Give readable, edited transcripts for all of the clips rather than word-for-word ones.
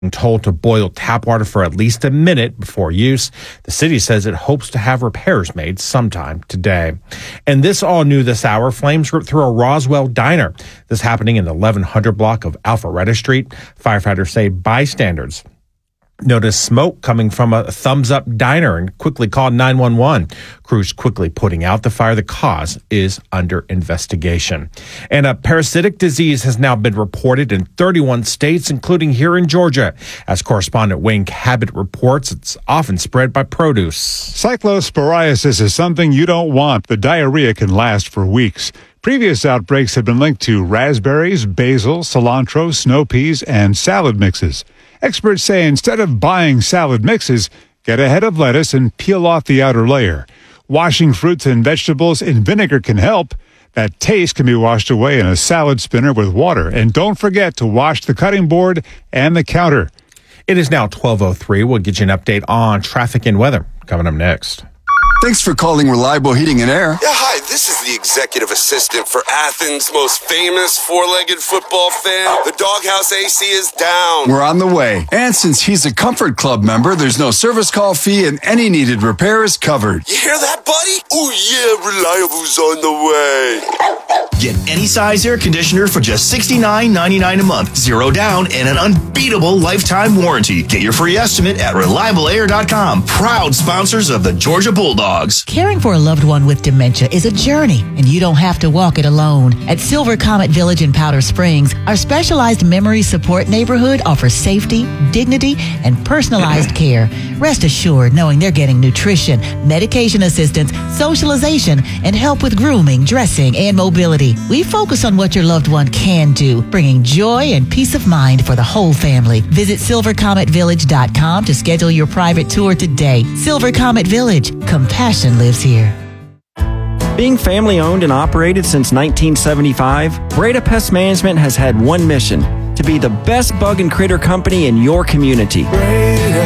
Told to boil tap water for at least a minute before use. The city says it hopes to have repairs made sometime today. And this all new this hour, flames ripped through a Roswell diner. This happening in the 1100 block of Alpharetta Street. Firefighters say bystanders noticed smoke coming from a Thumbs Up diner and quickly called 911. Crews quickly putting out the fire. The cause is under investigation. And a parasitic disease has now been reported in 31 states, including here in Georgia. As correspondent Wayne Cabot reports, it's often spread by produce. Cyclosporiasis is something you don't want. The diarrhea can last for weeks. Previous outbreaks have been linked to raspberries, basil, cilantro, snow peas, and salad mixes. Experts say instead of buying salad mixes, get a head of lettuce and peel off the outer layer. Washing fruits and vegetables in vinegar can help. That taste can be washed away in a salad spinner with water. And don't forget to wash the cutting board and the counter. It is now 12:03. We'll get you an update on traffic and weather coming up next. Thanks for calling Reliable Heating and Air. Yeah, hi, this is the executive assistant for Athens' most famous four-legged football fan. The Doghouse AC is down. We're on the way. And since he's a Comfort Club member, there's no service call fee and any needed repair is covered. You hear that, buddy? Oh, yeah, Reliable's on the way. Get any size air conditioner for just $69.99 a month. Zero down and an unbeatable lifetime warranty. Get your free estimate at ReliableAir.com. Proud sponsors of the Georgia Bulldogs. Caring for a loved one with dementia is a journey, and you don't have to walk it alone. At Silver Comet Village in Powder Springs, our specialized memory support neighborhood offers safety, dignity, and personalized care. Rest assured knowing they're getting nutrition, medication assistance, socialization, and help with grooming, dressing, and mobility. We focus on what your loved one can do, bringing joy and peace of mind for the whole family. Visit silvercometvillage.com to schedule your private tour today. Silver Comet Village. Compassion lives here. Being family owned and operated since 1975, Breda Pest Management has had one mission: to be the best bug and critter company in your community. Breda,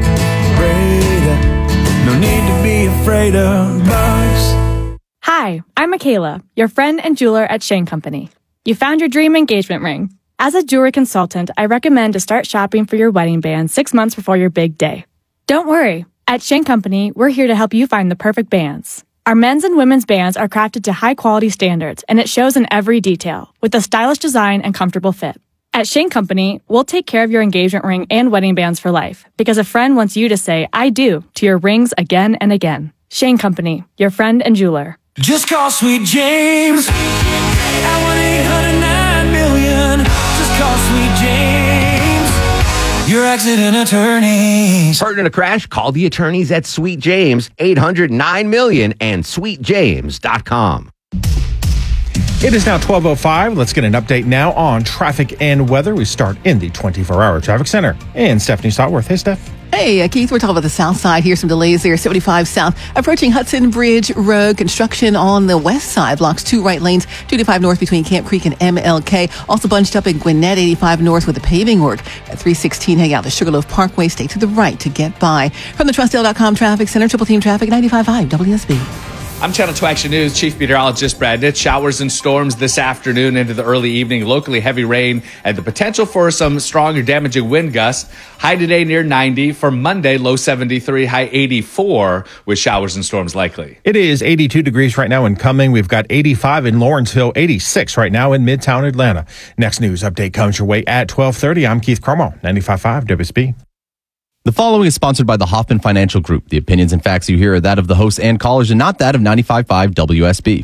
no need to be afraid of bugs. Hi, I'm Michaela, your friend and jeweler at Shane Company. You found your dream engagement ring. As a jewelry consultant, I recommend to start shopping for your wedding band 6 months before your big day. Don't worry. At Shane Company, we're here to help you find the perfect bands. Our men's and women's bands are crafted to high-quality standards, and it shows in every detail, with a stylish design and comfortable fit. At Shane Company, we'll take care of your engagement ring and wedding bands for life, because a friend wants you to say, "I do," to your rings again and again. Shane Company, your friend and jeweler. Just call Sweet James at 1-800-9-million. Just call Sweet James. Your accident attorneys. Hurt in a crash? Call the attorneys at Sweet James, 800-9-million and sweetjames.com. It is now 12:05. Let's get an update now on traffic and weather. We start in the 24-hour traffic center. And Stephanie Stotworth. Hey, Steph. Hey, Keith, we're talking about the south side. Here's some delays there. 75 south, approaching Hudson Bridge Road. Construction on the west side blocks 2 right lanes. 285 north between Camp Creek and MLK. Also bunched up in Gwinnett, 85 north with the paving work. At 316, hang out the Sugarloaf Parkway. Stay to the right to get by. From the TrustDale.com Traffic Center, Triple Team Traffic, 95.5 WSB. I'm Channel 2 Action News Chief Meteorologist Brad Nitz. Showers and storms this afternoon into the early evening. Locally heavy rain and the potential for some strong or damaging wind gusts. High today near 90. For Monday, low 73, high 84 with showers and storms likely. It is 82 degrees right now in Cumming. We've got 85 in Lawrenceville, 86 right now in Midtown Atlanta. Next news update comes your way at 12:30. I'm Keith Cromwell, 95.5 WSB. The following is sponsored by the Hoffman Financial Group. The opinions and facts you hear are that of the hosts and callers and not that of 95.5 WSB.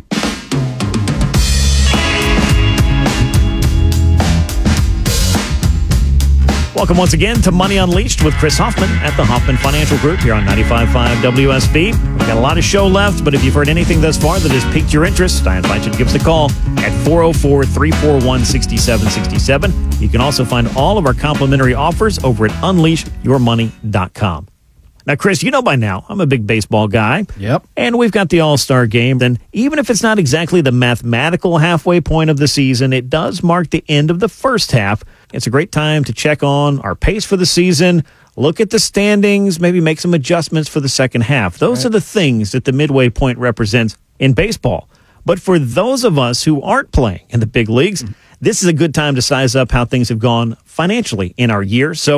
Welcome once again to Money Unleashed with Chris Hoffman at the Hoffman Financial Group here on 95.5 WSB. We've got a lot of show left, but if you've heard anything thus far that has piqued your interest, I invite you to give us a call at 404-341-6767. You can also find all of our complimentary offers over at unleashyourmoney.com. Now, Chris, you know by now, I'm a big baseball guy. Yep. And we've got the All-Star game. And even if it's not exactly the mathematical halfway point of the season, it does mark the end of the first half. It's a great time to check on our pace for the season, look at the standings, maybe make some adjustments for the second half. Those are the things that the midway point represents in baseball. But for those of us who aren't playing in the big leagues, this is a good time to size up how things have gone financially in our year. So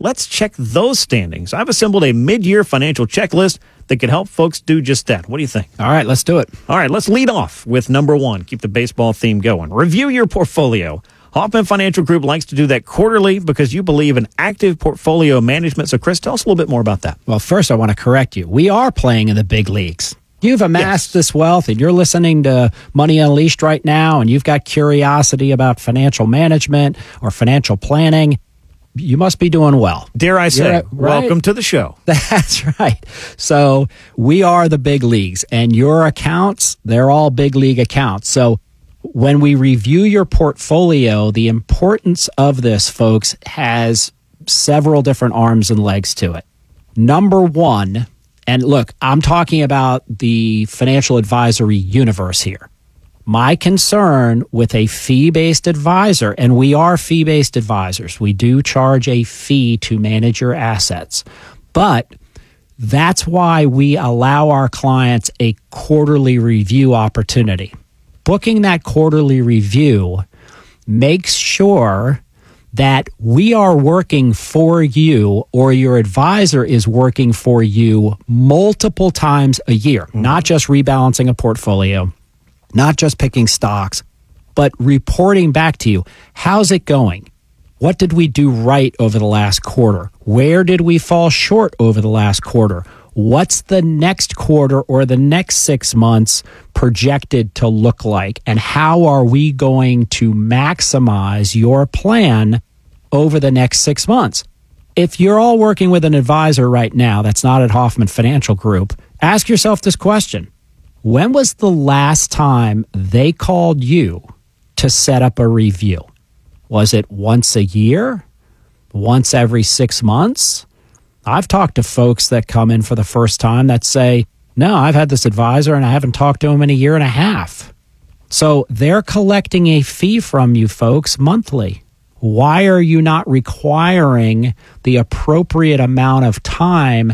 Let's check those standings. I've assembled a mid-year financial checklist that can help folks do just that. What do you think? All right, let's do it. All right, let's lead off with number one. Keep the baseball theme going. Review your portfolio. Hoffman Financial Group likes to do that quarterly because you believe in active portfolio management. So, Chris, tell us a little bit more about that. Well, first, I want to correct you. We are playing in the big leagues. You've amassed this wealth and you're listening to Money Unleashed right now, and you've got curiosity about financial management or financial planning. You must be doing well. Dare I say, welcome to the show. That's right. So we are the big leagues, and your accounts, they're all big league accounts. So when we review your portfolio, the importance of this, folks, has several different arms and legs to it. Number one, and look, I'm talking about the financial advisory universe here. My concern with a fee-based advisor, and we are fee-based advisors, we do charge a fee to manage your assets, but that's why we allow our clients a quarterly review opportunity. Booking that quarterly review makes sure that we are working for you, or your advisor is working for you multiple times a year, not just rebalancing a portfolio, not just picking stocks, but reporting back to you. How's it going? What did we do right over the last quarter? Where did we fall short over the last quarter? What's the next quarter or the next 6 months projected to look like? And how are we going to maximize your plan over the next 6 months? If you're all working with an advisor right now that's not at Hoffman Financial Group, ask yourself this question. When was the last time they called you to set up a review? Was it once a year? Once every 6 months? I've talked to folks that come in for the first time that say, no, I've had this advisor and I haven't talked to him in a year and a half. So they're collecting a fee from you folks monthly. Why are you not requiring the appropriate amount of time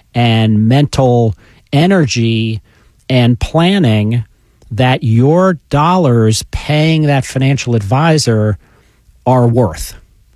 and mental energy and planning that your dollars paying that financial advisor are worth?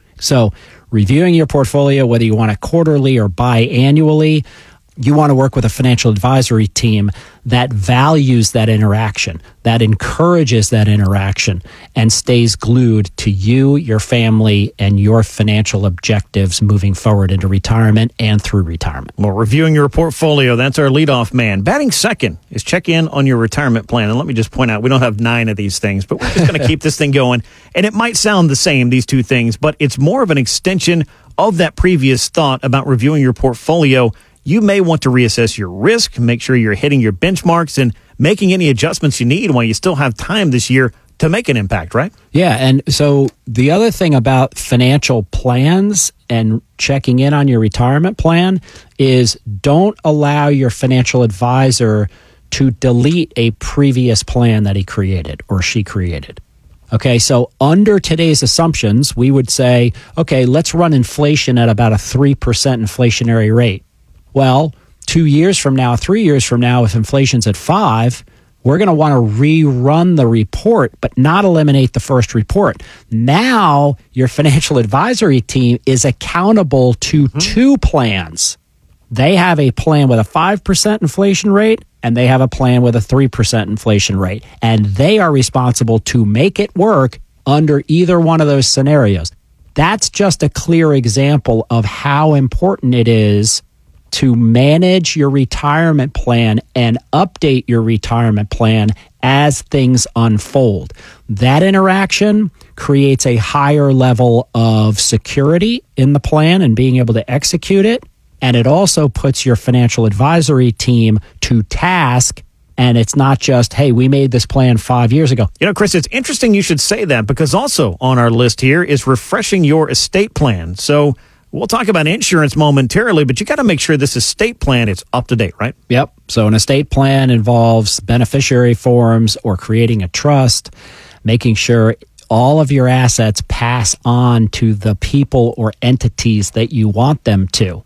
So reviewing your portfolio, whether you want it quarterly or biannually, you want to work with a financial advisory team that values that interaction, that encourages that interaction, and stays glued to you, your family, and your financial objectives moving forward into retirement and through retirement. Well, reviewing your portfolio, that's our leadoff man. Batting second is check in on your retirement plan. And let me just point out, we don't have 9 of these things, but we're just going to keep this thing going. And it might sound the same, these two things, but it's more of an extension of that previous thought about reviewing your portfolio. You may want to reassess your risk, make sure you're hitting your benchmarks and making any adjustments you need while you still have time this year to make an impact, right? Yeah, and so the other thing about financial plans and checking in on your retirement plan is don't allow your financial advisor to delete a previous plan that he created or she created. Okay, so under today's assumptions, we would say, okay, let's run inflation at about a 3% inflationary rate. Well, 2 years from now, 3 years from now, if inflation's at 5%, we're going to want to rerun the report, but not eliminate the first report. Now, your financial advisory team is accountable to 2 plans. They have a plan with a 5% inflation rate, and they have a plan with a 3% inflation rate. And they are responsible to make it work under either one of those scenarios. That's just a clear example of how important it is to manage your retirement plan and update your retirement plan as things unfold. That interaction creates a higher level of security in the plan and being able to execute it. And it also puts your financial advisory team to task. And it's not just, hey, we made this plan 5 years ago. You know, Chris, it's interesting you should say that because also on our list here is refreshing your estate plan. So we'll talk about insurance momentarily, but you got to make sure this estate plan is up to date, right? Yep. So an estate plan involves beneficiary forms or creating a trust, making sure all of your assets pass on to the people or entities that you want them to.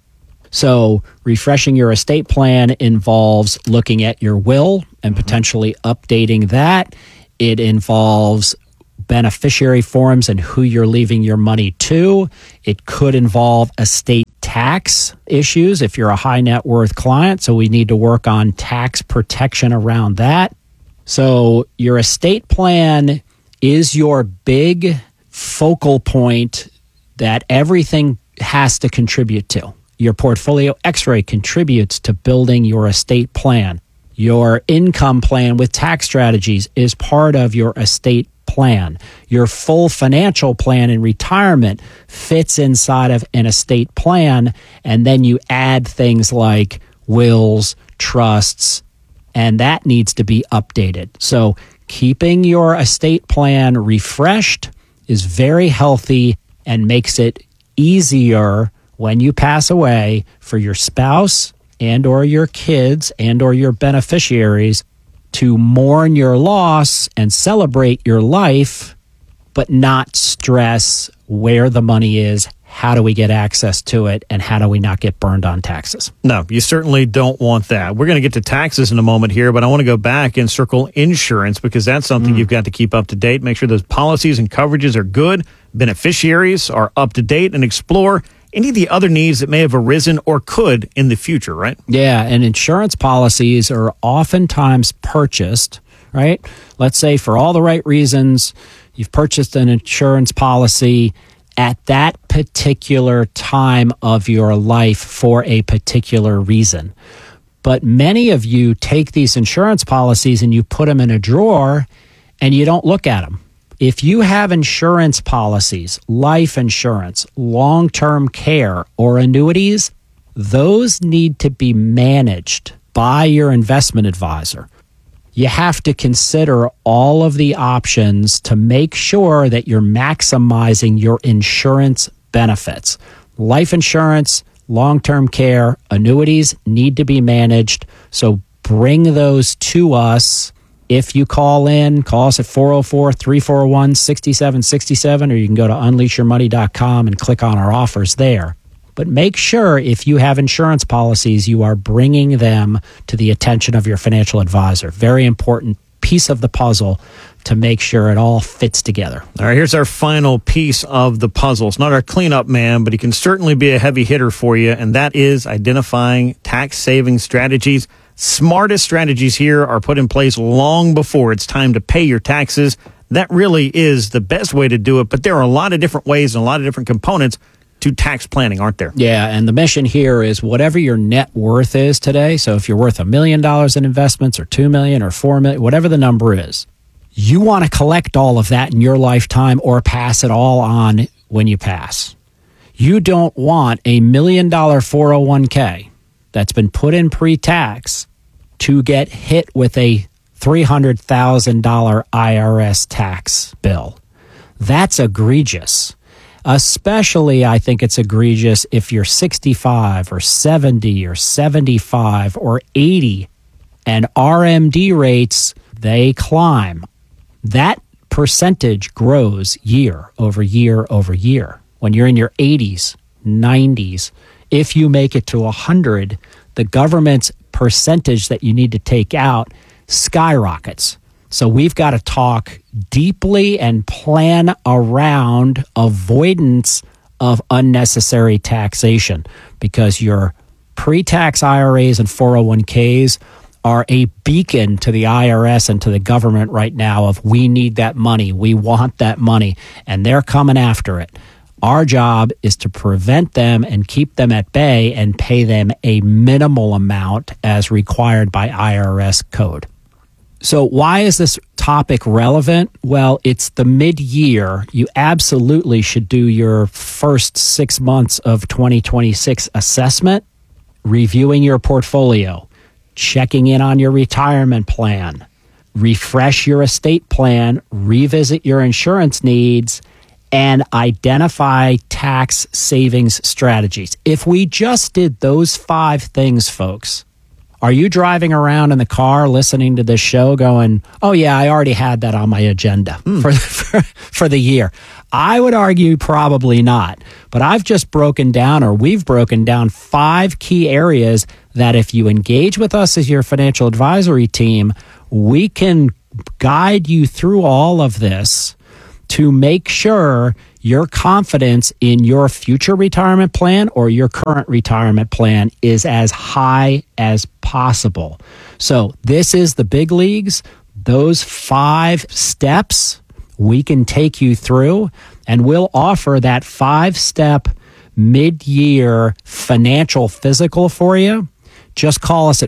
So refreshing your estate plan involves looking at your will and potentially updating that. It involves beneficiary forms and who you're leaving your money to. It could involve estate tax issues if you're a high net worth client. So we need to work on tax protection around that. So your estate plan is your big focal point that everything has to contribute to. Your portfolio X-ray contributes to building your estate plan. Your income plan with tax strategies is part of your estate plan. Your full financial plan in retirement fits inside of an estate plan, and then you add things like wills, trusts, and that needs to be updated. So keeping your estate plan refreshed is very healthy and makes it easier when you pass away for your spouse and or your kids and or your beneficiaries to mourn your loss and celebrate your life, but not stress where the money is, how do we get access to it, and how do we not get burned on taxes? No, you certainly don't want that. We're going to get to taxes in a moment here, but I want to go back and circle insurance because that's something you've got to keep up to date. Make sure those policies and coverages are good, beneficiaries are up to date, and explore any of the other needs that may have arisen or could in the future, right? Yeah, and insurance policies are oftentimes purchased, right? Let's say for all the right reasons, you've purchased an insurance policy at that particular time of your life for a particular reason. But many of you take these insurance policies and you put them in a drawer and you don't look at them. If you have insurance policies, life insurance, long-term care, or annuities, those need to be managed by your investment advisor. You have to consider all of the options to make sure that you're maximizing your insurance benefits. Life insurance, long-term care, annuities need to be managed. So bring those to us. If you call us at 404-341-6767, or you can go to unleashyourmoney.com and click on our offers there. But make sure if you have insurance policies, you are bringing them to the attention of your financial advisor. Very important piece of the puzzle to make sure it all fits together. All right, here's our final piece of the puzzle. It's not our cleanup man, but he can certainly be a heavy hitter for you, and that is identifying tax-saving strategies. Smartest strategies here are put in place long before it's time to pay your taxes. That really is the best way to do it, but there are a lot of different ways and a lot of different components to tax planning, aren't there? Yeah, and the mission here is whatever your net worth is today, so if you're worth $1 million in investments or $2 million or $4 million, whatever the number is, you want to collect all of that in your lifetime or pass it all on when you pass. You don't want a $1 million 401k that's been put in pre-tax to get hit with a $300,000 IRS tax bill. That's egregious. Especially, I think it's egregious if you're 65 or 70 or 75 or 80 and RMD rates, they climb. That percentage grows year over year over year. When you're in your 80s, 90s, if you make it to 100, the government's percentage that you need to take out skyrockets. So we've got to talk deeply and plan around avoidance of unnecessary taxation, because your pre-tax IRAs and 401ks are a beacon to the IRS and to the government right now of we need that money, we want that money, and they're coming after it. Our job is to prevent them and keep them at bay and pay them a minimal amount as required by IRS code. So why is this topic relevant? Well, it's the mid-year. You absolutely should do your first 6 months of 2026 assessment, reviewing your portfolio, checking in on your retirement plan, refresh your estate plan, revisit your insurance needs, and identify tax savings strategies. If we just did those 5 things, folks, are you driving around in the car listening to this show going, oh yeah, I already had that on my agenda for the year? I would argue probably not. But I've just broken down, or we've broken down 5 key areas that if you engage with us as your financial advisory team, we can guide you through all of this to make sure your confidence in your future retirement plan or your current retirement plan is as high as possible. So this is the big leagues. Those 5 steps we can take you through, and we'll offer that 5-step mid-year financial physical for you. Just call us at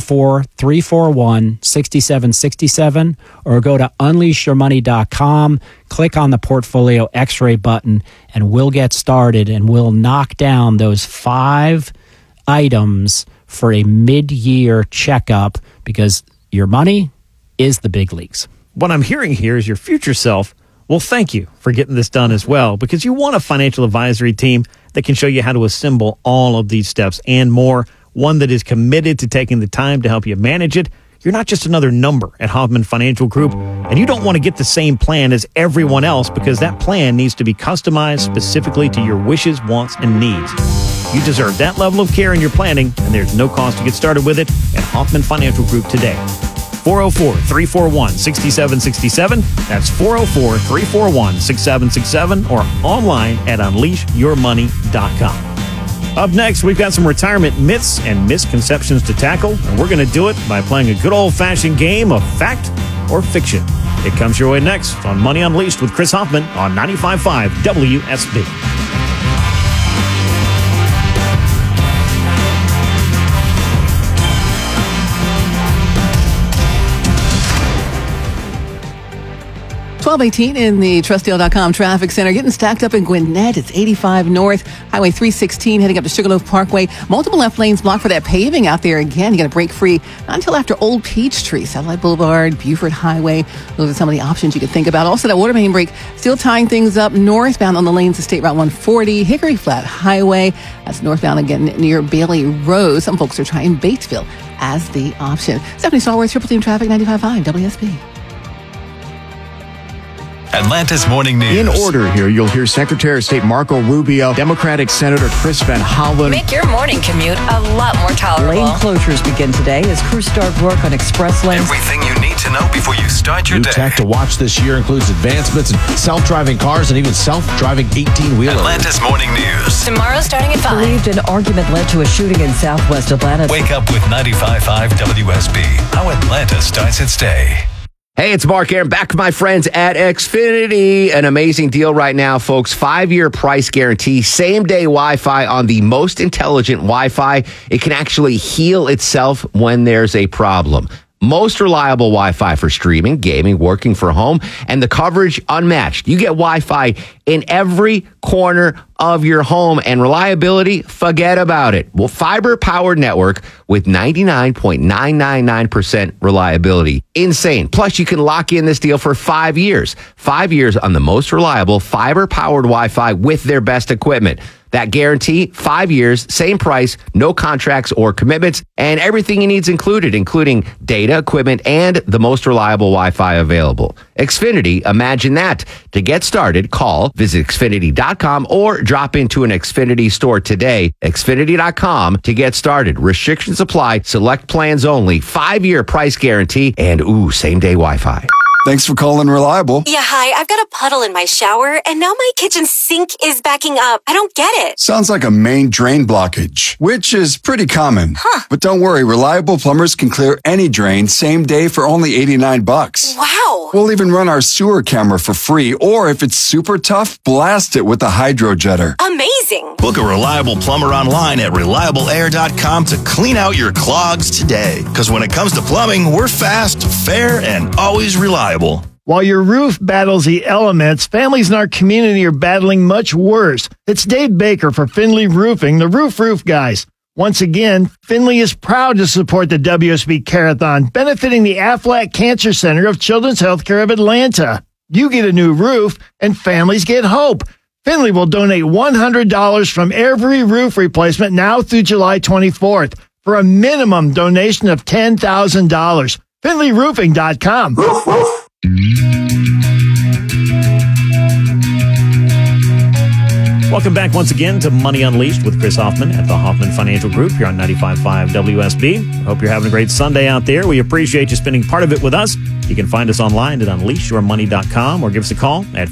404-341-6767 or go to unleashyourmoney.com, click on the Portfolio X-ray button, and we'll get started and we'll knock down those 5 items for a mid-year checkup, because your money is the big leagues. What I'm hearing here is your future self. Well, thank you for getting this done as well, because you want a financial advisory team that can show you how to assemble all of these steps and more. One that is committed to taking the time to help you manage it. You're not just another number at Hoffman Financial Group, and you don't want to get the same plan as everyone else, because that plan needs to be customized specifically to your wishes, wants, and needs. You deserve that level of care in your planning, and there's no cost to get started with it at Hoffman Financial Group today. 404-341-6767. That's 404-341-6767 or online at unleashyourmoney.com. Up next, we've got some retirement myths and misconceptions to tackle, and we're going to do it by playing a good old-fashioned game of fact or fiction. It comes your way next on Money Unleashed with Chris Hoffman on 95.5 WSB. .1218 in the TrustDale.com traffic center. Getting stacked up in Gwinnett. It's 85 North, Highway 316, heading up to Sugarloaf Parkway. Multiple left lanes blocked for that paving out there again. You got to break free not until after Old Peachtree, Satellite Boulevard, Buford Highway. Those are some of the options you could think about. Also, that water main break still tying things up northbound on the lanes of State Route 140, Hickory Flat Highway. That's northbound again near Bailey Road. Some folks are trying Batesville as the option. Stephanie Stallworth, Triple Team Traffic, 95.5 WSB. Atlanta's Morning News. In order here, you'll hear Secretary of State Marco Rubio, Democratic Senator Chris Van Hollen. Make your morning commute a lot more tolerable. Lane closures begin today as crews start work on express lanes. Everything you need to know before you start your New day. tech to watch this year includes advancements in self-driving cars and even self-driving 18-wheelers. Atlanta's Morning News. Tomorrow starting at 5. Believed an argument led to a shooting in southwest Atlanta. Wake up with 95.5 WSB. How Atlanta starts its day. Hey, it's Mark Aaron, back with my friends at Xfinity. An amazing deal right now, folks. 5-year price guarantee, same-day Wi-Fi on the most intelligent Wi-Fi. It can actually heal itself when there's a problem. Most reliable Wi-Fi for streaming, gaming, working from home, and the coverage unmatched. You get Wi-Fi in every corner of your home, and reliability, forget about it. Well, fiber-powered network with 99.999% reliability. Insane. Plus, you can lock in this deal for 5 years. 5 years on the most reliable fiber-powered Wi-Fi with their best equipment. That guarantee, 5 years, same price, no contracts or commitments, and everything you need is included, including data, equipment, and the most reliable Wi-Fi available. Xfinity, imagine that. To get started, visit Xfinity.com or drop into an Xfinity store today. Xfinity.com to get started. Restrictions apply. Select plans only. 5-year price guarantee and same-day Wi-Fi. Thanks for calling Reliable. Yeah, hi. I've got a puddle in my shower, and now my kitchen sink is backing up. I don't get it. Sounds like a main drain blockage, which is pretty common. Huh. But don't worry, Reliable plumbers can clear any drain same day for only $89. Wow. We'll even run our sewer camera for free, or if it's super tough, blast it with a hydro jetter. Amazing. Book a reliable plumber online at reliableair.com to clean out your clogs today. Because when it comes to plumbing, we're fast, fair, and always reliable. While your roof battles the elements, families in our community are battling much worse. It's Dave Baker for Finley Roofing, the Roof guys. Once again, Finley is proud to support the WSB Carathon, benefiting the Aflac Cancer Center of Children's Healthcare of Atlanta. You get a new roof, and families get hope. Finley will donate $100 from every roof replacement now through July 24th for a minimum donation of $10,000. FinleyRoofing.com. Roof, roof. Welcome back once again to Money Unleashed with Chris Hoffman at the Hoffman Financial Group here on 95.5 WSB. Hope you're having a great Sunday out there. We appreciate you spending part of it with us. You can find us online at unleashyourmoney.com or give us a call at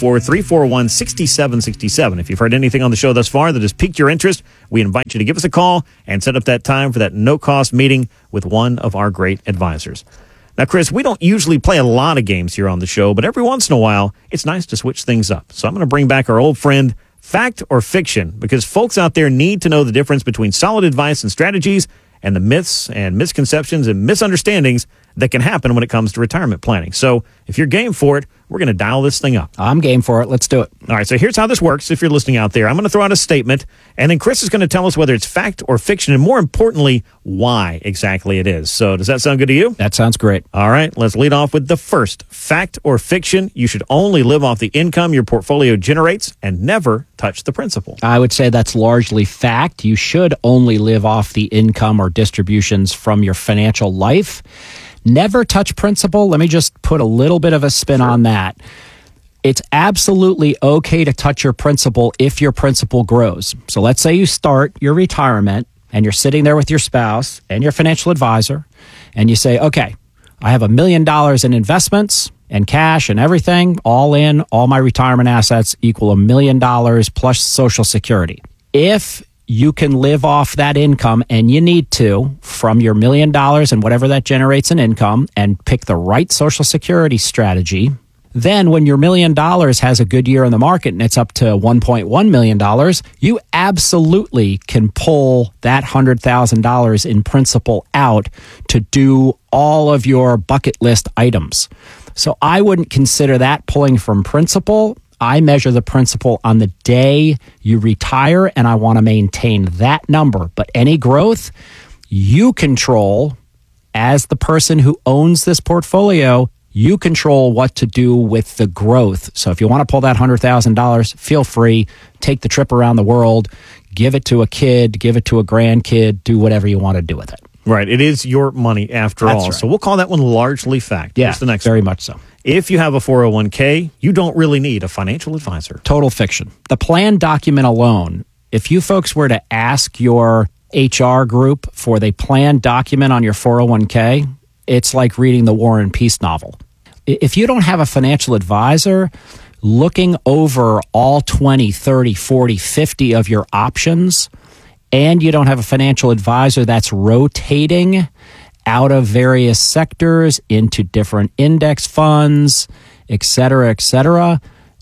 404-341-6767. If you've heard anything on the show thus far that has piqued your interest, we invite you to give us a call and set up that time for that no-cost meeting with one of our great advisors. Now, Chris, we don't usually play a lot of games here on the show, but every once in a while, it's nice to switch things up. So I'm going to bring back our old friend, Fact or Fiction, because folks out there need to know the difference between solid advice and strategies and the myths and misconceptions and misunderstandings that can happen when it comes to retirement planning. So if you're game for it, we're going to dial this thing up. I'm game for it. Let's do it. All right, so here's how this works if you're listening out there. I'm going to throw out a statement, and then Chris is going to tell us whether it's fact or fiction, and more importantly, why exactly it is. So does that sound good to you? That sounds great. All right, let's lead off with the first. Fact or fiction, you should only live off the income your portfolio generates and never touch the principal. I would say that's largely fact. You should only live off the income or distributions from your financial life. Never touch principal. Let me just put a little bit of a spin on that. It's absolutely okay to touch your principal if your principal grows. So let's say you start your retirement and you're sitting there with your spouse and your financial advisor, and you say, okay, I have $1 million in investments and cash and everything, all in, all my retirement assets equal $1 million plus Social Security. If you can live off that income, and you need to, from your $1 million and whatever that generates in income, and pick the right Social Security strategy, then when your $1 million has a good year in the market and it's up to $1.1 million, you absolutely can pull that $100,000 in principal out to do all of your bucket list items. So I wouldn't consider that pulling from principal. I measure the principal on the day you retire, and I want to maintain that number. But any growth, you control, as the person who owns this portfolio, you control what to do with the growth. So if you want to pull that $100,000, feel free, take the trip around the world, give it to a kid, give it to a grandkid, do whatever you want to do with it. Right. It is your money after all. Right. So we'll call that one largely fact. Yeah, here's the next very one. much so. If you have a 401k, you don't really need a financial advisor. Total fiction. The plan document alone, if you folks were to ask your HR group for the plan document on your 401k, it's like reading the War and Peace novel. If you don't have a financial advisor looking over all 20, 30, 40, 50 of your options, and you don't have a financial advisor that's rotating out of various sectors into different index funds, et cetera,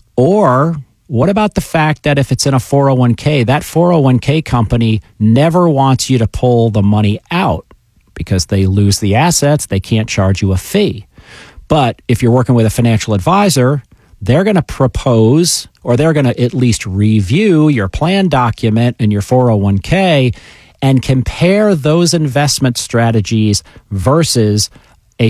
or what about the fact that if it's in a 401k, that 401k company never wants you to pull the money out because they lose the assets, they can't charge you a fee. But if you're working with a financial advisor, they're going to propose, or they're going to at least review your plan document and your 401k and compare those investment strategies versus a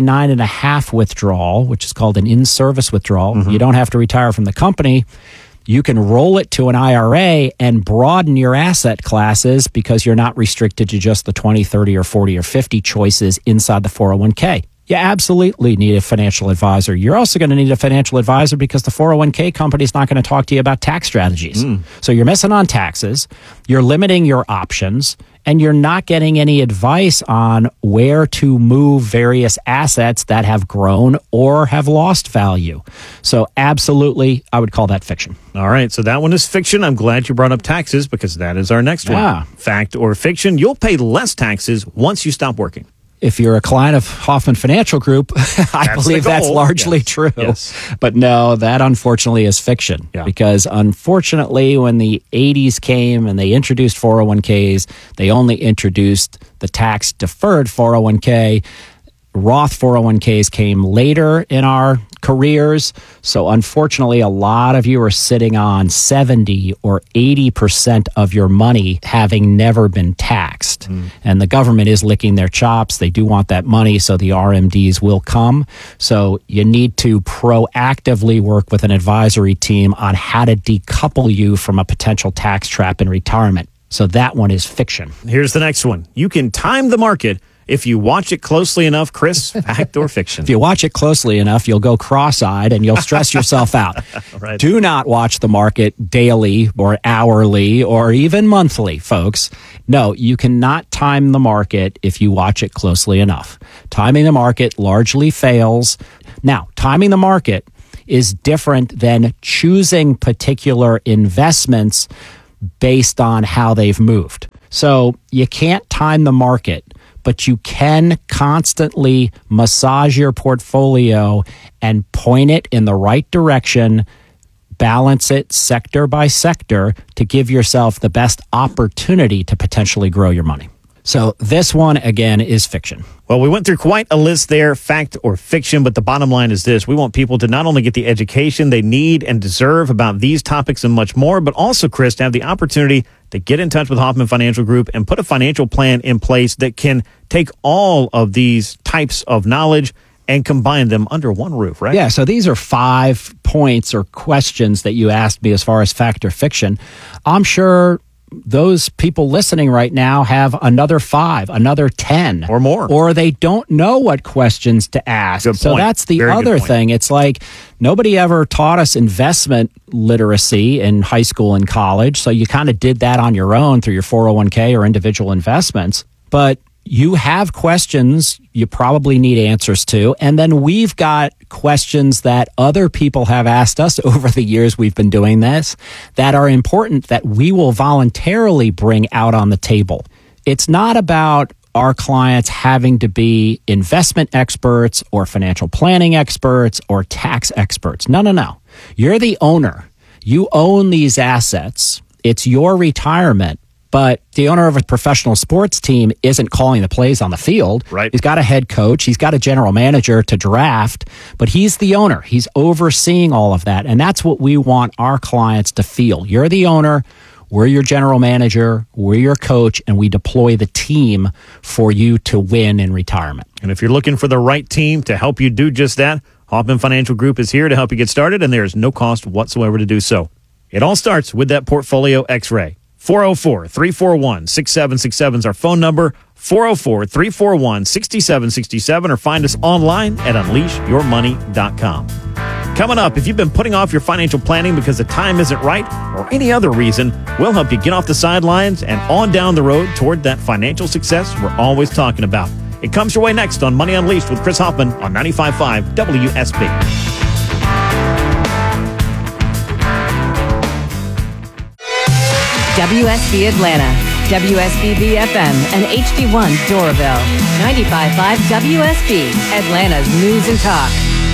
59.5 withdrawal, which is called an in-service withdrawal. Mm-hmm. You don't have to retire from the company. You can roll it to an IRA and broaden your asset classes because you're not restricted to just the 20, 30, or 40, or 50 choices inside the 401k. You absolutely need a financial advisor. You're also going to need a financial advisor because the 401k company is not going to talk to you about tax strategies. So you're missing on taxes, you're limiting your options, and you're not getting any advice on where to move various assets that have grown or have lost value. So absolutely, I would call that fiction. All right, so that one is fiction. I'm glad you brought up taxes because that is our next one. Fact or fiction, you'll pay less taxes once you stop working. If you're a client of Hoffman Financial Group, I believe that's largely true. Yes. But no, that unfortunately is fiction. Because unfortunately, when the 80s came and they introduced 401ks, they only introduced the tax-deferred 401k. Roth 401ks came later in our careers. So unfortunately, a lot of you are sitting on 70 or 80% of your money having never been taxed. And the government is licking their chops. They do want that money, so the RMDs will come. So you need to proactively work with an advisory team on how to decouple you from a potential tax trap in retirement. So that one is fiction. Here's the next one. You can time the market If you watch it closely enough, Chris, fact or fiction? If you watch it closely enough, you'll go cross-eyed and you'll stress yourself out. Right. Do not watch the market daily or hourly or even monthly, folks. No, you cannot time the market if you watch it closely enough. Timing the market largely fails. Now, timing the market is different than choosing particular investments based on how they've moved. So you can't time the market, but you can constantly massage your portfolio and point it in the right direction, balance it sector by sector to give yourself the best opportunity to potentially grow your money. So this one, again, is fiction. Well, we went through quite a list there, fact or fiction, but the bottom line is this. We want people to not only get the education they need and deserve about these topics and much more, but also, Chris, to have the opportunity to get in touch with Hoffman Financial Group and put a financial plan in place that can take all of these types of knowledge and combine them under one roof, right? Yeah, so these are 5 points or questions that you asked me as far as fact or fiction. I'm sure those people listening right now have another 5, another 10 or more, or they don't know what questions to ask. Good so point. that's the Very other good point. thing. It's like nobody ever taught us investment literacy in high school and college. So you kind of did that on your own through your 401k or individual investments. But you have questions you probably need answers to. And then we've got questions that other people have asked us over the years we've been doing this that are important that we will voluntarily bring out on the table. It's not about our clients having to be investment experts or financial planning experts or tax experts. No. You're the owner. You own these assets. It's your retirement. But the owner of a professional sports team isn't calling the plays on the field. Right. He's got a head coach. He's got a general manager to draft, but he's the owner. He's overseeing all of that. And that's what we want our clients to feel. You're the owner. We're your general manager. We're your coach, and we deploy the team for you to win in retirement. And if you're looking for the right team to help you do just that, Hoffman Financial Group is here to help you get started, and there is no cost whatsoever to do so. It all starts with that portfolio x-ray. 404-341-6767 is our phone number, 404-341-6767, or find us online at unleashyourmoney.com. Coming up, if you've been putting off your financial planning because the time isn't right or any other reason, we'll help you get off the sidelines and on down the road toward that financial success we're always talking about. It comes your way next on Money Unleashed with Chris Hoffman on 95.5 WSB. WSB Atlanta, WSB BFM, and HD1 Doraville. 95.5 WSB, Atlanta's News and Talk.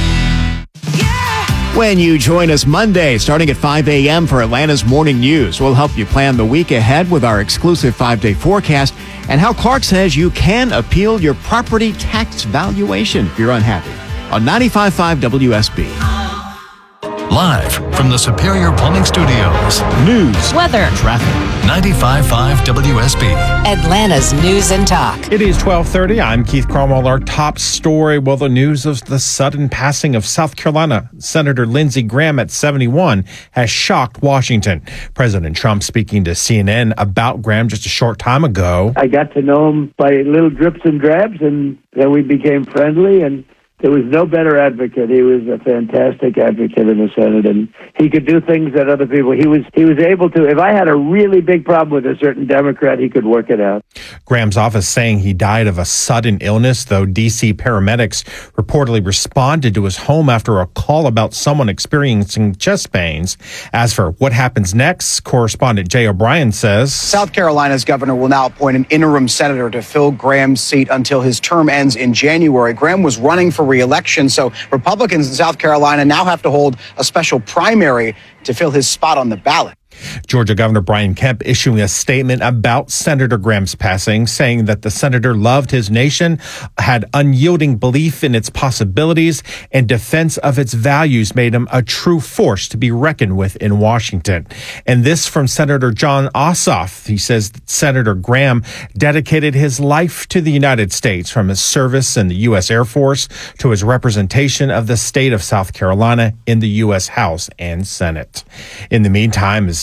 When you join us Monday, starting at 5 a.m. for Atlanta's Morning News, we'll help you plan the week ahead with our exclusive 5-day forecast and how Clark says you can appeal your property tax valuation if you're unhappy. On 95.5 WSB. Live from the Superior Plumbing Studios. News, weather, traffic. 95.5 WSB. Atlanta's News and Talk. It is 12:30. I'm Keith Cromwell. Our top story, well, the news of the sudden passing of South Carolina Senator Lindsey Graham at 71 has shocked Washington. President Trump speaking to CNN about Graham just a short time ago. I got to know him by little drips and drabs, and then we became friendly, and there was no better advocate. He was a fantastic advocate in the Senate, and he could do things that other people, he was able to. If I had a really big problem with a certain Democrat, he could work it out. Graham's office saying he died of a sudden illness, though D.C. paramedics reportedly responded to his home after a call about someone experiencing chest pains. As for what happens next, correspondent Jay O'Brien says South Carolina's governor will now appoint an interim senator to fill Graham's seat until his term ends in January. Graham was running for re-election, so Republicans in South Carolina now have to hold a special primary to fill his spot on the ballot. Georgia Governor Brian Kemp issuing a statement about Senator Graham's passing, saying that the senator loved his nation, had unyielding belief in its possibilities, and defense of its values made him a true force to be reckoned with in Washington. And this from Senator Jon Ossoff. He says that Senator Graham dedicated his life to the United States, from his service in the U.S. Air Force to his representation of the state of South Carolina in the U.S. House and Senate. In the meantime, as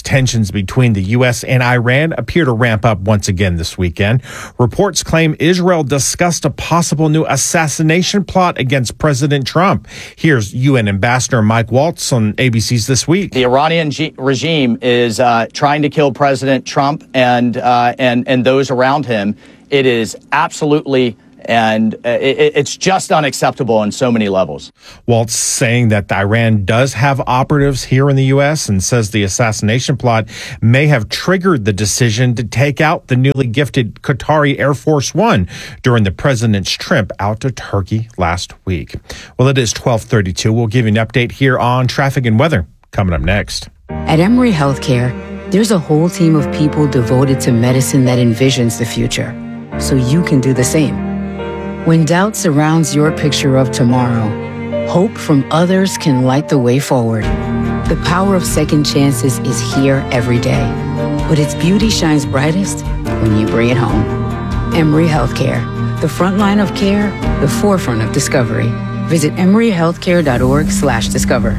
tensions between the U.S. and Iran appear to ramp up once again this weekend. Reports claim Israel discussed a possible new assassination plot against President Trump. Here's UN Ambassador Mike Waltz on ABC's This Week. The Iranian regime is trying to kill President Trump and those around him. It is absolutely and it's just unacceptable on so many levels. Waltz saying that Iran does have operatives here in the U.S. and says the assassination plot may have triggered the decision to take out the newly gifted Qatari Air Force One during the president's trip out to Turkey last week. Well, it is 12:32. We'll give you an update here on traffic and weather coming up next. At Emory Healthcare, there's a whole team of people devoted to medicine that envisions the future, so you can do the same. When doubt surrounds your picture of tomorrow, hope from others can light the way forward. The power of second chances is here every day, but its beauty shines brightest when you bring it home. Emory Healthcare, the front line of care, the forefront of discovery. Visit emoryhealthcare.org/discover.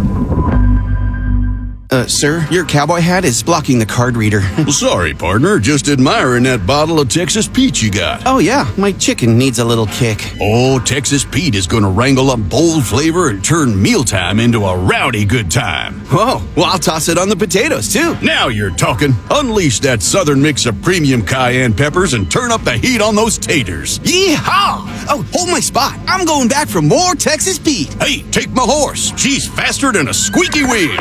Sir, your cowboy hat is blocking the card reader. Sorry, partner. Just admiring that bottle of Texas Pete you got. Oh, yeah. My chicken needs a little kick. Oh, Texas Pete is going to wrangle up bold flavor and turn mealtime into a rowdy good time. Oh, well, I'll toss it on the potatoes, too. Now you're talking. Unleash that southern mix of premium cayenne peppers and turn up the heat on those taters. Yeehaw! Oh, hold my spot. I'm going back for more Texas Pete. Hey, take my horse. She's faster than a squeaky wheel.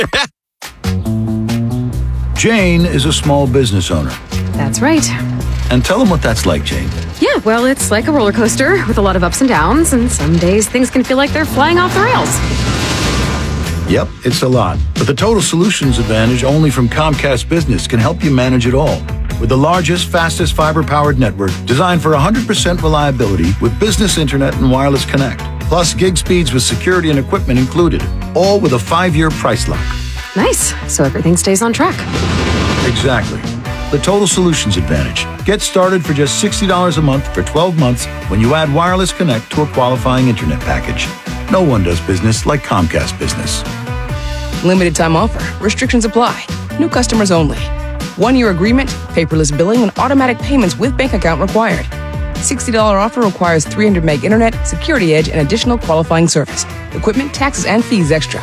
Jane is a small business owner. That's right. And tell them what that's like, Jane. Yeah, well, it's like a roller coaster with a lot of ups and downs, and some days things can feel like they're flying off the rails. Yep, it's a lot. But the Total Solutions Advantage only from Comcast Business can help you manage it all. With the largest, fastest fiber-powered network designed for 100% reliability with business internet and wireless connect. Plus gig speeds with security and equipment included. All with a 5-year price lock. Nice. So everything stays on track. Exactly. The Total Solutions Advantage. Get started for just $60 a month for 12 months when you add wireless connect to a qualifying internet package. No one does business like Comcast Business. Limited time offer. Restrictions apply. New customers only. 1-year agreement, paperless billing, and automatic payments with bank account required. $60 offer requires 300 meg internet, security edge, and additional qualifying service. Equipment, taxes, and fees extra.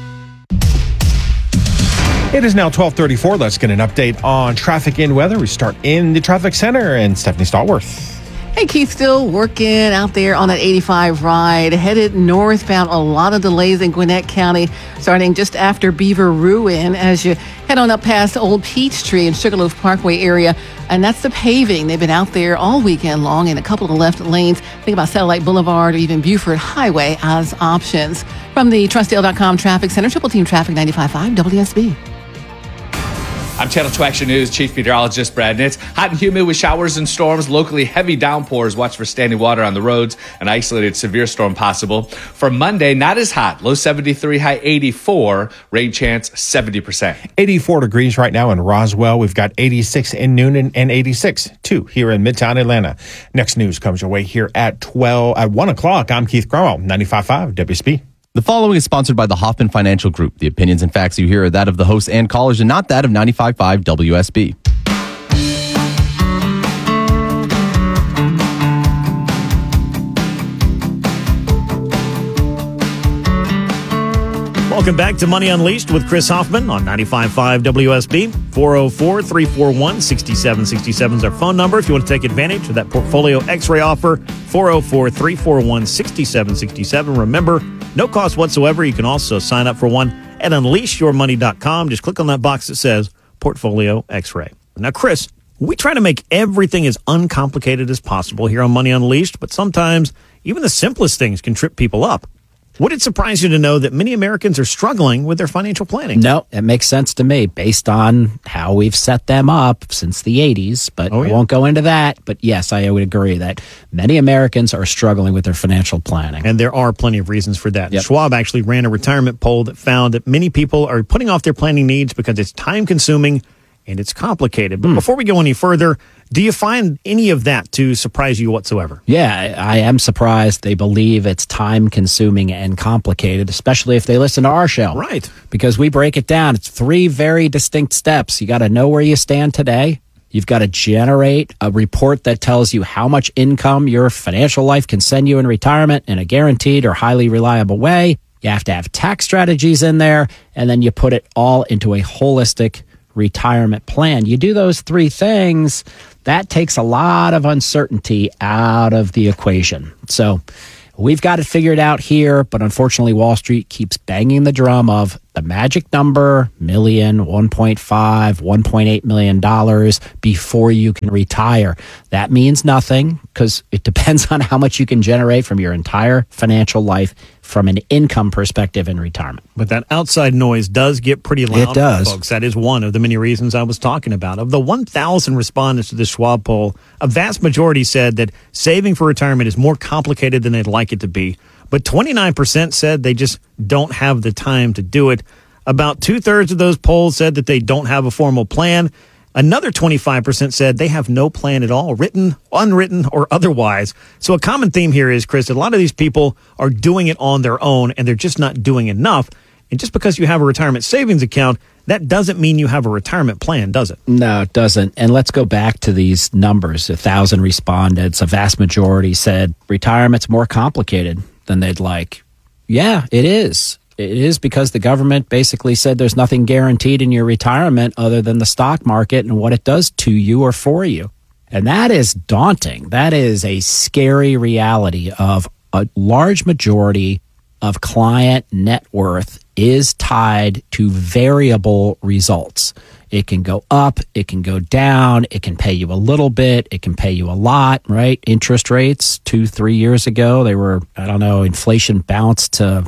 It is now 12:34. Let's get an update on traffic and weather. We start in the traffic center and Stephanie Stallworth. Hey, Keith, still working out there on that 85 ride, headed northbound. A lot of delays in Gwinnett County, starting just after Beaver Ruin as you head on up past Old Peachtree and Sugarloaf Parkway area. And that's the paving. They've been out there all weekend long in a couple of left lanes. Think about Satellite Boulevard or even Buford Highway as options. From the Trustdale.com Traffic Center, Triple Team Traffic 95.5 WSB. I'm Channel 2 Action News Chief Meteorologist Brad Nitz. Hot and humid with showers and storms, locally heavy downpours. Watch for standing water on the roads. An isolated severe storm possible. For Monday, not as hot. Low 73, high 84. Rain chance 70%. 84 degrees right now in Roswell. We've got 86 in Noonan and 86 too here in Midtown Atlanta. Next news comes your way here at 1 o'clock. I'm Keith Cromwell, 95.5 WSB. The following is sponsored by the Hoffman Financial Group. The opinions and facts you hear are that of the hosts and callers and not that of 95.5 WSB. Welcome back to Money Unleashed with Chris Hoffman on 95.5 WSB. 404-341-6767 is our phone number if you want to take advantage of that portfolio x-ray offer. 404-341-6767. Remember, no cost whatsoever. You can also sign up for one at unleashyourmoney.com. Just click on that box that says Portfolio X-ray. Now, Chris, we try to make everything as uncomplicated as possible here on Money Unleashed, but sometimes even the simplest things can trip people up. Would it surprise you to know that many Americans are struggling with their financial planning? No, it makes sense to me based on how we've set them up since the 80s, but I won't go into that. But yes, I would agree that many Americans are struggling with their financial planning. And there are plenty of reasons for that. Yep. Schwab actually ran a retirement poll that found that many people are putting off their planning needs because it's time-consuming and it's complicated. But before we go any further, do you find any of that to surprise you whatsoever? Yeah, I am surprised they believe it's time-consuming and complicated, especially if they listen to our show. Right. Because we break it down. It's 3 very distinct steps. You got to know where you stand today. You've got to generate a report that tells you how much income your financial life can send you in retirement in a guaranteed or highly reliable way. You have to have tax strategies in there, and then you put it all into a holistic retirement plan. You do those 3 things, that takes a lot of uncertainty out of the equation. So we've got it figured out here, but unfortunately Wall Street keeps banging the drum of the magic number, million, 1.5, $1.8 million before you can retire. That means nothing because it depends on how much you can generate from your entire financial life from an income perspective in retirement. But that outside noise does get pretty loud. It does. Folks. That is one of the many reasons I was talking about. Of the 1,000 respondents to the Schwab poll, a vast majority said that saving for retirement is more complicated than they'd like it to be. But 29% said they just don't have the time to do it. About 2/3 of those polls said that they don't have a formal plan. Another 25% said they have no plan at all, written, unwritten, or otherwise. So a common theme here is, Chris, that a lot of these people are doing it on their own, and they're just not doing enough. And just because you have a retirement savings account, that doesn't mean you have a retirement plan, does it? No, it doesn't. And let's go back to these numbers. 1,000 respondents, a vast majority said retirement's more complicated than they'd like. Yeah, it is. It is because the government basically said there's nothing guaranteed in your retirement other than the stock market and what it does to you or for you. And that is daunting. That is a scary reality of a large majority of client net worth is tied to variable results. It can go up, it can go down, it can pay you a little bit, it can pay you a lot, right? Interest rates 2-3 years ago, they were, inflation bounced to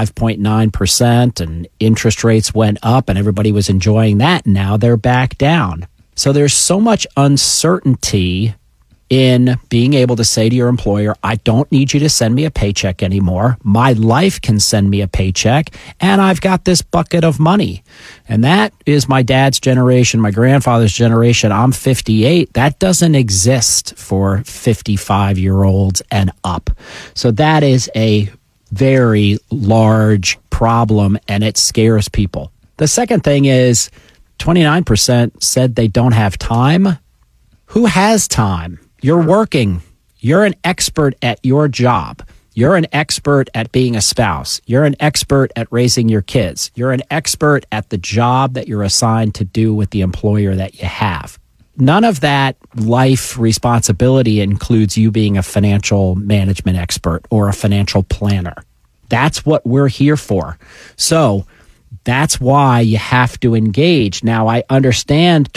5.9% and interest rates went up and everybody was enjoying that. Now they're back down. So there's so much uncertainty in being able to say to your employer, I don't need you to send me a paycheck anymore. My life can send me a paycheck, and I've got this bucket of money. And that is my dad's generation, my grandfather's generation. I'm 58. That doesn't exist for 55-year-olds and up. So that is a very large problem, and it scares people. The second thing is 29% said they don't have time. Who has time? You're working. You're an expert at your job. You're an expert at being a spouse. You're an expert at raising your kids. You're an expert at the job that you're assigned to do with the employer that you have. None of that life responsibility includes you being a financial management expert or a financial planner. That's what we're here for. So that's why you have to engage. Now, I understand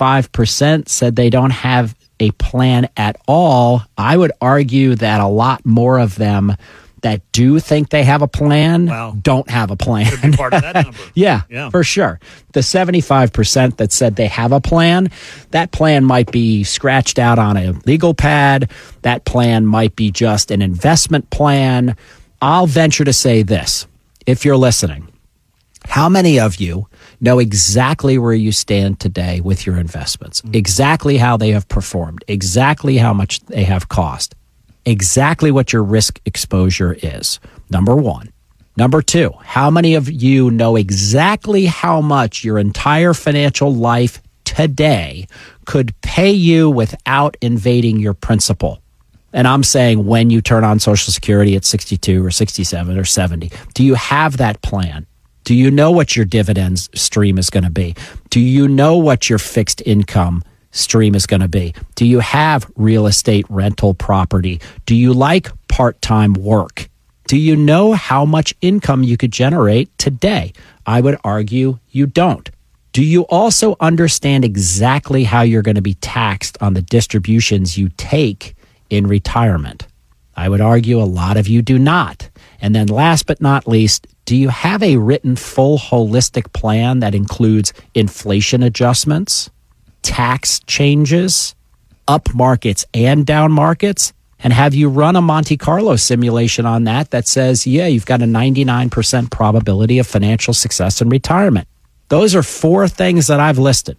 25% said they don't have a plan at all. I would argue that a lot more of them that do think they have a plan don't have a plan. Could be part of that number. Yeah, for sure. The 75% that said they have a plan, that plan might be scratched out on a legal pad. That plan might be just an investment plan. I'll venture to say this, if you're listening. How many of you know exactly where you stand today with your investments, exactly how they have performed, exactly how much they have cost, exactly what your risk exposure is? Number one. Number two, how many of you know exactly how much your entire financial life today could pay you without invading your principal? And I'm saying when you turn on Social Security at 62 or 67 or 70, do you have that plan? Do you know what your dividends stream is going to be? Do you know what your fixed income stream is going to be? Do you have real estate rental property? Do you like part-time work? Do you know how much income you could generate today? I would argue you don't. Do you also understand exactly how you're going to be taxed on the distributions you take in retirement? I would argue a lot of you do not. And then last but not least, do you have a written full holistic plan that includes inflation adjustments, tax changes, up markets and down markets? And have you run a Monte Carlo simulation on that says, yeah, you've got a 99% probability of financial success in retirement? Those are 4 things that I've listed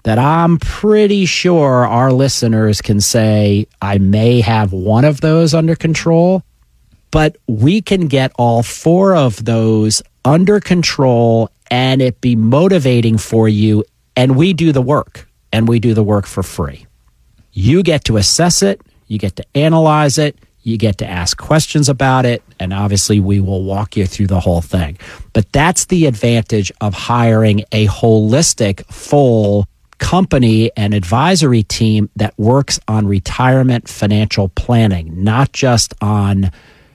that I'm pretty sure our listeners can say, I may have one of those under control, but we can get all 4 of those under control and it be motivating for you. And we do the work, and we do the work for free. You get to assess it. You get to analyze it. You get to ask questions about it. And obviously, we will walk you through the whole thing. But that's the advantage of hiring a holistic, full company and advisory team that works on retirement financial planning, not just on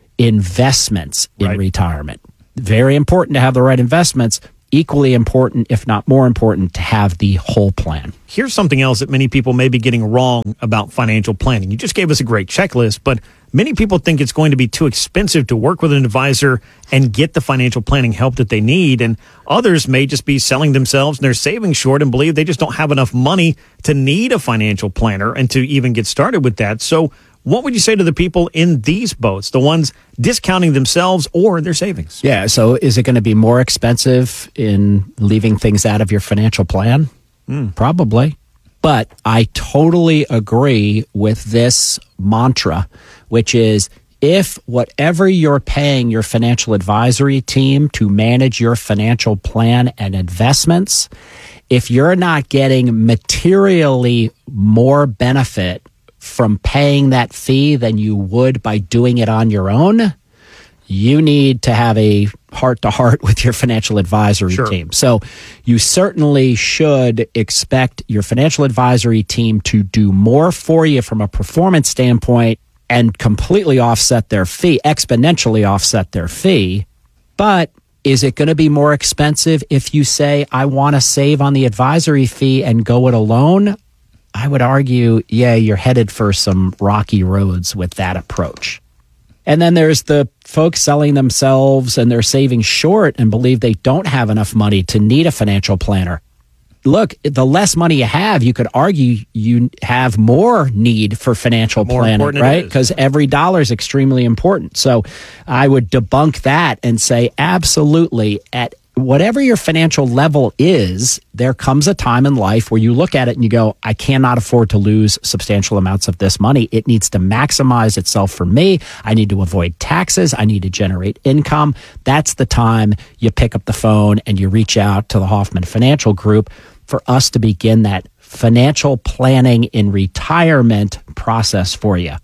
investments in retirement. Very important to have the right investments. Equally important, if not more important, to have the whole plan. Here's something else that many people may be getting wrong about financial planning. You just gave us a great checklist, but many people think it's going to be too expensive to work with an advisor and get the financial planning help that they need. And others may just be selling themselves and they're saving short and believe they just don't have enough money to need a financial planner and to even get started with that. So what would you say to the people in these boats, the ones discounting themselves or their savings? Yeah, so is it going to be more expensive in leaving things out of your financial plan? Probably. But I totally agree with this mantra, which is if whatever you're paying your financial advisory team to manage your financial plan and investments, if you're not getting materially more benefit from paying that fee than you would by doing it on your own, you need to have a heart-to-heart with your financial advisory team. So you certainly should expect your financial advisory team to do more for you from a performance standpoint and completely offset their fee, exponentially offset their fee. But is it going to be more expensive if you say, I want to save on the advisory fee and go it alone? I would argue, yeah, you're headed for some rocky roads with that approach. And then there's the folks selling themselves and they're saving short and believe they don't have enough money to need a financial planner. Look, the less money you have, you could argue you have more need for financial planning, right? Because every dollar is extremely important. So I would debunk that and say, absolutely, at whatever your financial level is, there comes a time in life where you look at it and you go, I cannot afford to lose substantial amounts of this money. It needs to maximize itself for me. I need to avoid taxes. I need to generate income. That's the time you pick up the phone and you reach out to the Hoffman Financial Group for us to begin that financial planning in retirement process for you.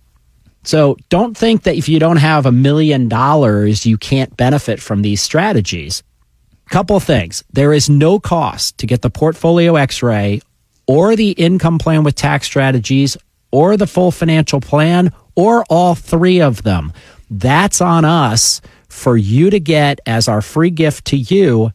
So don't think that if you don't have $1 million, you can't benefit from these strategies. Couple things. There is no cost to get the Portfolio X-ray or the income plan with tax strategies or the full financial plan or all 3 of them. That's on us for you to get as our free gift to you.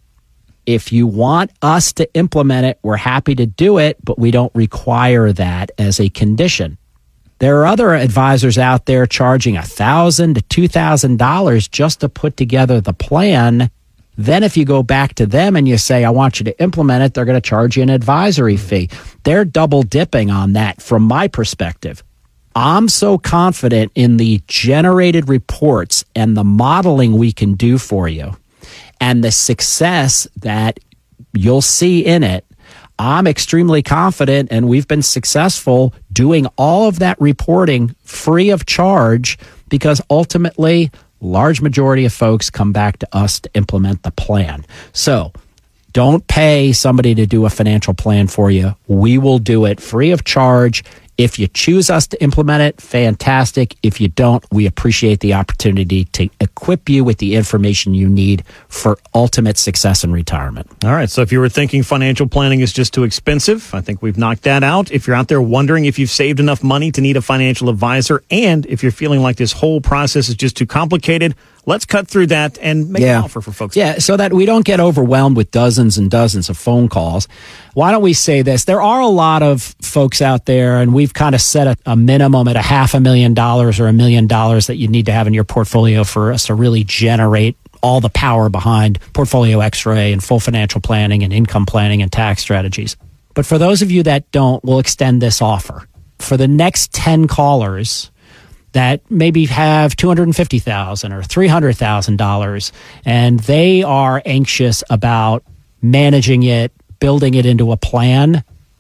If you want us to implement it, we're happy to do it, but we don't require that as a condition. There are other advisors out there charging $1,000 to $2,000 just to put together the plan. Then if you go back to them and you say, I want you to implement it, they're going to charge you an advisory fee. They're double dipping on that from my perspective. I'm so confident in the generated reports and the modeling we can do for you and the success that you'll see in it. I'm extremely confident, and we've been successful doing all of that reporting free of charge because ultimately large majority of folks come back to us to implement the plan. So don't pay somebody to do a financial plan for you. We will do it free of charge. If you choose us to implement it, fantastic. If you don't, we appreciate the opportunity to equip you with the information you need for ultimate success in retirement. All right. So if you were thinking financial planning is just too expensive, I think we've knocked that out. If you're out there wondering if you've saved enough money to need a financial advisor, and if you're feeling like this whole process is just too complicated, let's cut through that and make an offer for folks. Yeah, so that we don't get overwhelmed with dozens and dozens of phone calls. Why don't we say this? There are a lot of folks out there, and we've kind of set a minimum at $500,000 or $1 million that you need to have in your portfolio for us to really generate all the power behind Portfolio X-ray and full financial planning and income planning and tax strategies. But for those of you that don't, we'll extend this offer. For the next 10 callers that maybe have $250,000 or $300,000, and they are anxious about managing it, building it into a plan,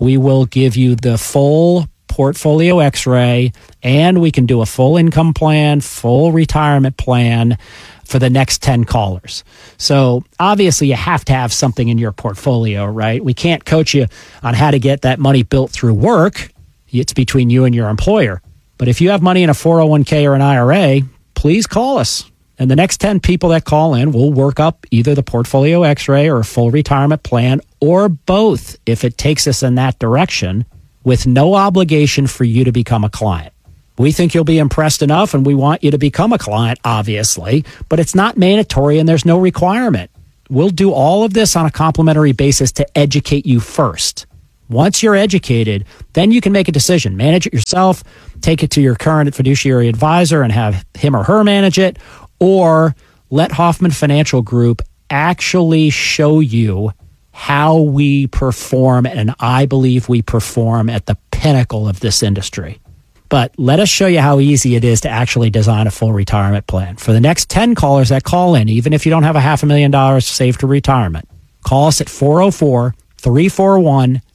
We will give you the full portfolio x-ray, and we can do a full income plan, full retirement plan for the next 10 callers. So obviously you have to have something in your portfolio, right? We can't coach you on how to get that money built through work. It's between you and your employer. But if you have money in a 401k or an IRA, please call us. And the next 10 people that call in, we'll work up either the portfolio x-ray or a full retirement plan, or both if it takes us in that direction, with no obligation for you to become a client. We think you'll be impressed enough, and we want you to become a client, obviously, but it's not mandatory and there's no requirement. We'll do all of this on a complimentary basis to educate you first. Once you're educated, then you can make a decision. Manage it yourself, take it to your current fiduciary advisor and have him or her manage it, or let Hoffman Financial Group actually show you how we perform, and I believe we perform at the pinnacle of this industry. But let us show you how easy it is to actually design a full retirement plan. For the next 10 callers that call in, even if you don't have $500,000 saved to retirement, call us at 404-341-6767,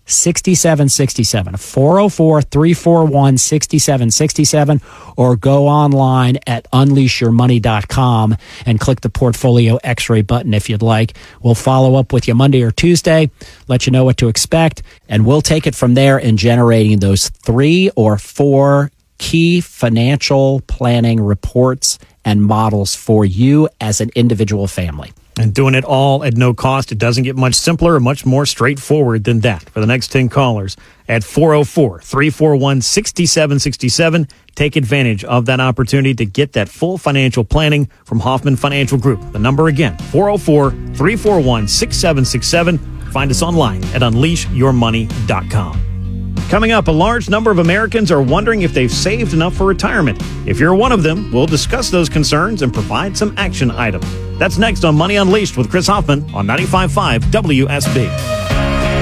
404-341-6767, or go online at unleashyourmoney.com and click the portfolio x-ray button if you'd like. We'll follow up with you Monday or Tuesday, let you know what to expect, and we'll take it from there in generating those 3 or 4 key financial planning reports and models for you as an individual family. And doing it all at no cost. It doesn't get much simpler or much more straightforward than that. For the next 10 callers at 404-341-6767, take advantage of that opportunity to get that full financial planning from Hoffman Financial Group. The number again, 404-341-6767. Find us online at unleashyourmoney.com. Coming up, a large number of Americans are wondering if they've saved enough for retirement. If you're one of them, we'll discuss those concerns and provide some action items. That's next on Money Unleashed with Chris Hoffman on 95.5 WSB.